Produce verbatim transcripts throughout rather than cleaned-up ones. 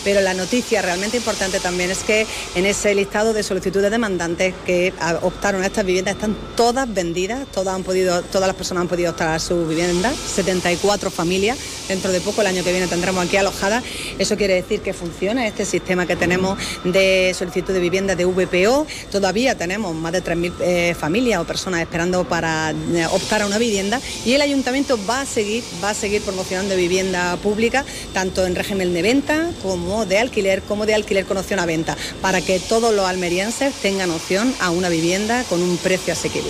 pero la noticia realmente importante también es que en ese listado de solicitudes demandantes que optaron a estas viviendas están todas vendidas, todas han podido, todas las personas han podido optar a su vivienda, setenta y cuatro familias, dentro de poco, el año que viene, tendremos aquí alojadas. Eso quiere decir que funciona este sistema que tenemos de solicitud de vivienda de V P O. Todavía tenemos más de tres mil eh, familias o personas esperando para eh, optar a una vivienda, y el ayuntamiento va a seguir, va a seguir promocionando vivienda pública, tanto en régimen de venta como de alquiler, como de alquiler con opción a venta, para que todos los almerienses tengan opción a una vivienda con un precio asequible.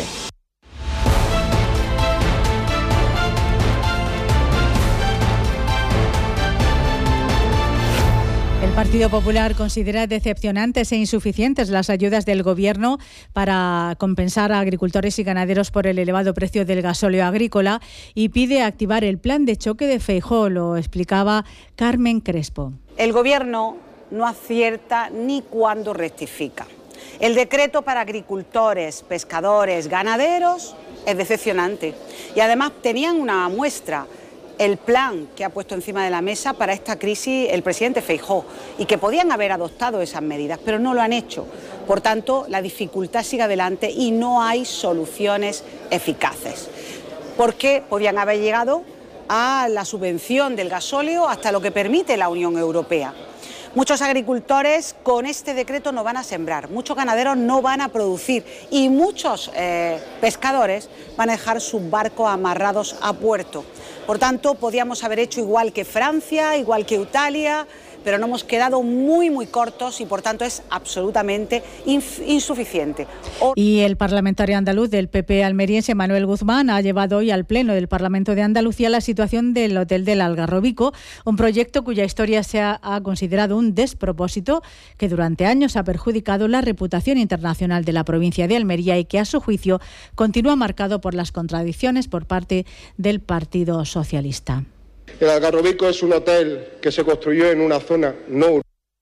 El Partido Popular considera decepcionantes e insuficientes las ayudas del Gobierno para compensar a agricultores y ganaderos por el elevado precio del gasóleo agrícola y pide activar el plan de choque de Feijóo, lo explicaba Carmen Crespo. El Gobierno no acierta ni cuando rectifica. El decreto para agricultores, pescadores, ganaderos es decepcionante, y además tenían una muestra, el plan que ha puesto encima de la mesa para esta crisis el presidente Feijóo, y que podían haber adoptado esas medidas, pero no lo han hecho. Por tanto, la dificultad sigue adelante y no hay soluciones eficaces, porque podían haber llegado a la subvención del gasóleo hasta lo que permite la Unión Europea. Muchos agricultores con este decreto no van a sembrar, muchos ganaderos no van a producir, y muchos eh, pescadores van a dejar sus barcos amarrados a puerto. Por tanto, podíamos haber hecho igual que Francia, igual que Italia, pero nos hemos quedado muy, muy cortos y, por tanto, es absolutamente insuficiente. O... Y el parlamentario andaluz del P P almeriense, Manuel Guzmán, ha llevado hoy al Pleno del Parlamento de Andalucía la situación del Hotel del Algarrobico, un proyecto cuya historia se ha, ha considerado un despropósito que durante años ha perjudicado la reputación internacional de la provincia de Almería y que, a su juicio, continúa marcado por las contradicciones por parte del Partido Socialista. El Algarrobico es un hotel que se construyó en una zona no urbana.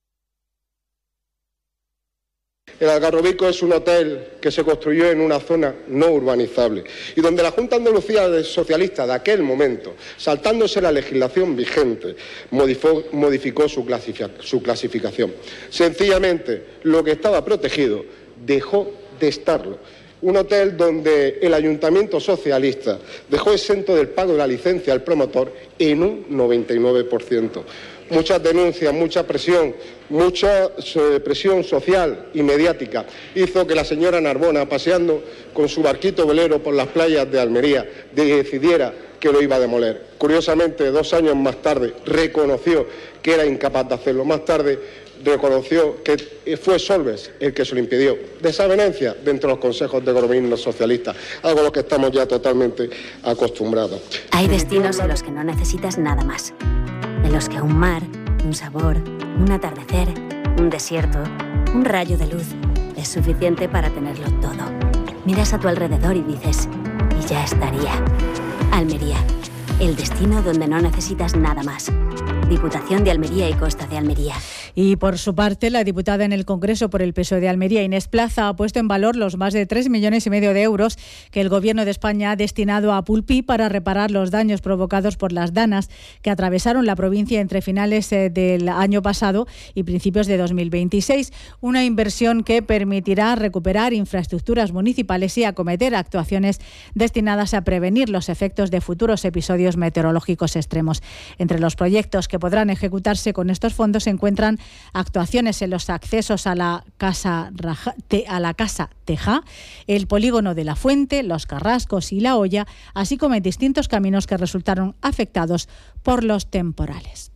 El Algarrobico es un hotel que se construyó en una zona no urbanizable y donde la Junta de Andalucía socialista de aquel momento, saltándose la legislación vigente, modificó, modificó su, clasific- su clasificación. Sencillamente, lo que estaba protegido dejó de estarlo. Un hotel donde el ayuntamiento socialista dejó exento del pago de la licencia al promotor en un noventa y nueve por ciento. Muchas denuncias, mucha presión, mucha presión social y mediática hizo que la señora Narbona, paseando con su barquito velero por las playas de Almería, decidiera que lo iba a demoler. Curiosamente, dos años más tarde reconoció que era incapaz de hacerlo. Más tarde reconoció que fue Solbes el que se lo impidió. Desavenencia dentro de los consejos de gobierno socialistas, algo a lo que estamos ya totalmente acostumbrados. Hay destinos en los que no necesitas nada más, en los que un mar, un sabor, un atardecer, un desierto, un rayo de luz es suficiente para tenerlo todo. Miras a tu alrededor y dices, y ya estaría. Almería, el destino donde no necesitas nada más. Diputación de Almería y Costa de Almería. Y por su parte, la diputada en el Congreso por el P S O E de Almería, Inés Plaza, ha puesto en valor los más de tres millones y medio de euros que el Gobierno de España ha destinado a Pulpí para reparar los daños provocados por las danas que atravesaron la provincia entre finales eh, del año pasado y principios de dos mil veintiséis. Una inversión que permitirá recuperar infraestructuras municipales y acometer actuaciones destinadas a prevenir los efectos de futuros episodios meteorológicos extremos. Entre los proyectos que podrán ejecutarse con estos fondos se encuentran actuaciones en los accesos a la Casa Raja, te, a la Casa Teja, el polígono de la Fuente, los Carrascos y La Hoya, así como en distintos caminos que resultaron afectados por los temporales.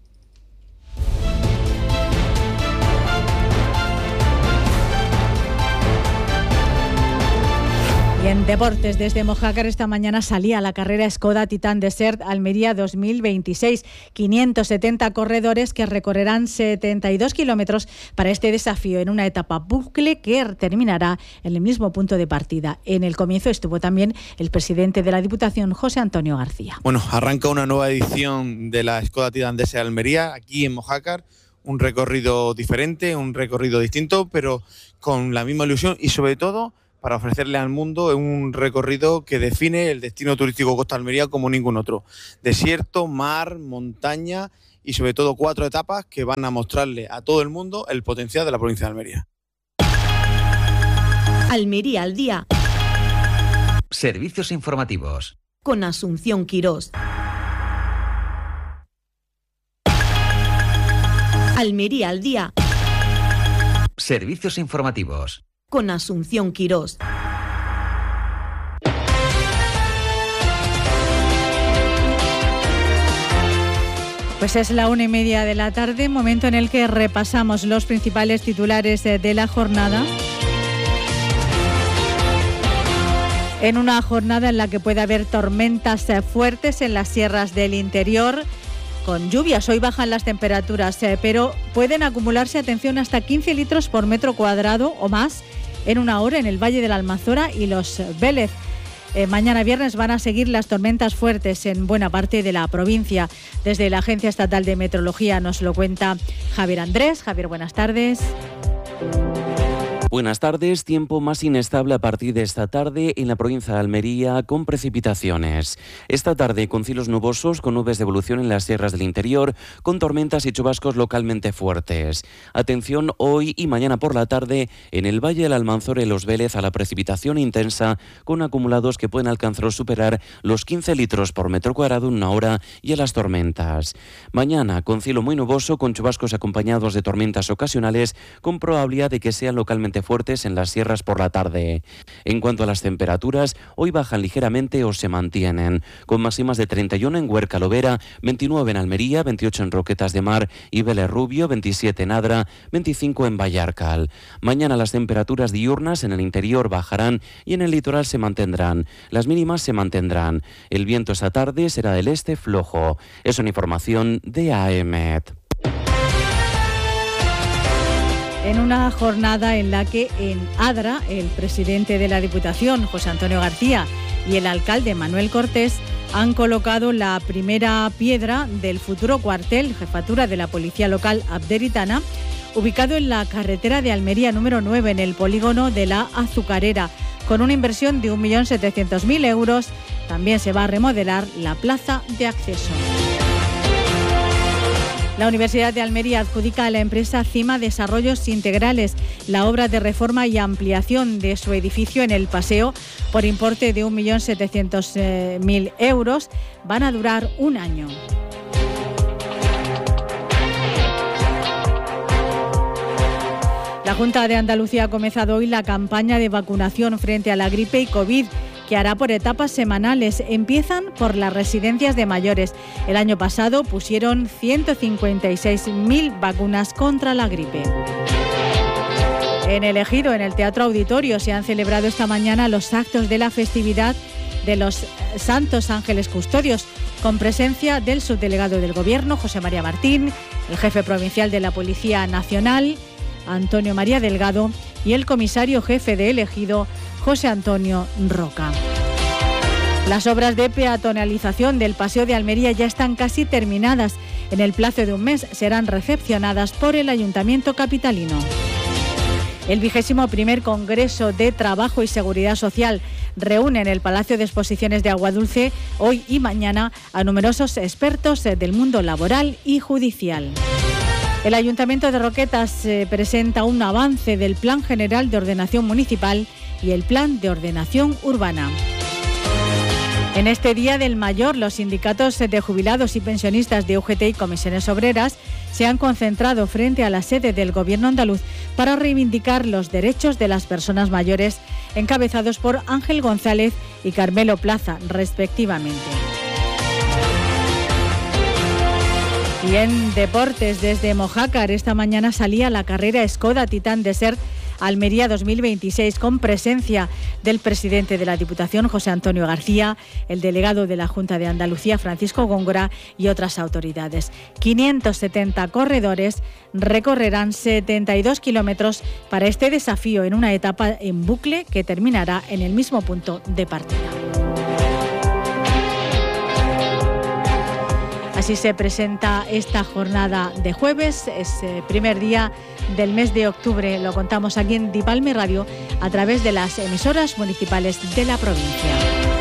Y en deportes, desde Mojácar esta mañana salía la carrera Skoda Titan Desert Almería dos mil veintiséis. quinientos setenta corredores que recorrerán setenta y dos kilómetros para este desafío en una etapa bucle que terminará en el mismo punto de partida. En el comienzo estuvo también el presidente de la Diputación, José Antonio García. Bueno, arranca una nueva edición de la Skoda Titan Desert Almería aquí en Mojácar. Un recorrido diferente, un recorrido distinto, pero con la misma ilusión y sobre todo para ofrecerle al mundo un recorrido que define el destino turístico Costa Almería como ningún otro. Desierto, mar, montaña y sobre todo cuatro etapas que van a mostrarle a todo el mundo el potencial de la provincia de Almería. Almería al día. Servicios informativos. Con Asunción Quirós. Almería al día. Servicios informativos. Con Asunción Quirós. Pues es la una y media de la tarde, momento en el que repasamos los principales titulares de la jornada. En una jornada en la que puede haber tormentas fuertes en las sierras del interior, con lluvias. Hoy bajan las temperaturas, eh, pero pueden acumularse, atención, hasta quince litros por metro cuadrado o más en una hora en el Valle de la Almanzora y los Vélez. Eh, mañana viernes van a seguir las tormentas fuertes en buena parte de la provincia. Desde la Agencia Estatal de Meteorología nos lo cuenta Javier Andrés. Javier, buenas tardes. Buenas tardes. Tiempo más inestable a partir de esta tarde en la provincia de Almería, con precipitaciones. Esta tarde con cielos nubosos, con nubes de evolución en las sierras del interior, con tormentas y chubascos localmente fuertes. Atención hoy y mañana por la tarde en el Valle del Almanzora y los Vélez a la precipitación intensa, con acumulados que pueden alcanzar o superar los quince litros por metro cuadrado en una hora, y a las tormentas. Mañana con cielo muy nuboso, con chubascos acompañados de tormentas ocasionales, con probabilidad de que sean localmente fuertes en las sierras por la tarde. En cuanto a las temperaturas, hoy bajan ligeramente o se mantienen, con máximas de treinta y uno en Huerca Lovera, veintinueve en Almería, veintiocho en Roquetas de Mar y Vélez Rubio, veintisiete en Adra, veinticinco en Vallarcal. Mañana las temperaturas diurnas en el interior bajarán y en el litoral se mantendrán. Las mínimas se mantendrán. El viento esta tarde será del este flojo. Es una información de A E M E T. En una jornada en la que en Adra el presidente de la Diputación, José Antonio García, y el alcalde Manuel Cortés han colocado la primera piedra del futuro cuartel jefatura de la Policía Local Abderitana, ubicado en la carretera de Almería número nueve, en el polígono de la Azucarera, con una inversión de un millón setecientos mil euros. También se va a remodelar la plaza de acceso. La Universidad de Almería adjudica a la empresa Cima Desarrollos Integrales la obra de reforma y ampliación de su edificio en el Paseo por importe de un millón setecientos mil euros. Van a durar un año. La Junta de Andalucía ha comenzado hoy la campaña de vacunación frente a la gripe y COVID, que hará por etapas semanales. Empiezan por las residencias de mayores. El año pasado pusieron ciento cincuenta y seis mil vacunas contra la gripe. En el Ejido, en el Teatro Auditorio, se han celebrado esta mañana los actos de la festividad de los Santos Ángeles Custodios, con presencia del subdelegado del Gobierno, José María Martín, el jefe provincial de la Policía Nacional, Antonio María Delgado, y el comisario jefe de El Ejido, José Antonio Roca. Las obras de peatonalización del Paseo de Almería ya están casi terminadas. En el plazo de un mes serán recepcionadas por el Ayuntamiento capitalino. El vigésimo primer Congreso de Trabajo y Seguridad Social reúne en el Palacio de Exposiciones de Aguadulce hoy y mañana a numerosos expertos del mundo laboral y judicial. El Ayuntamiento de Roquetas eh, presenta un avance del Plan General de Ordenación Municipal y el Plan de Ordenación Urbana. En este Día del Mayor, los sindicatos de jubilados y pensionistas de U G T y comisiones obreras se han concentrado frente a la sede del Gobierno andaluz para reivindicar los derechos de las personas mayores, encabezados por Ángel González y Carmelo Plaza, respectivamente. Y en deportes, desde Mojácar, esta mañana salía la carrera Skoda Titan Desert Almería dos mil veintiséis, con presencia del presidente de la Diputación, José Antonio García, el delegado de la Junta de Andalucía, Francisco Góngora, y otras autoridades. quinientos setenta corredores recorrerán setenta y dos kilómetros para este desafío, en una etapa en bucle que terminará en el mismo punto de partida. Así se presenta esta jornada de jueves, es el primer día del mes de octubre. Lo contamos aquí en Dipalme Radio a través de las emisoras municipales de la provincia.